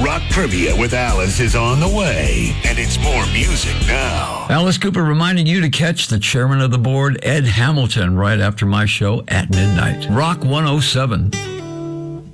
Rock Trivia with Alice is on the way, and it's more music now. Alice Cooper reminding you to catch the chairman of the board, Ed Hamilton, right after my show at midnight. Rock 107.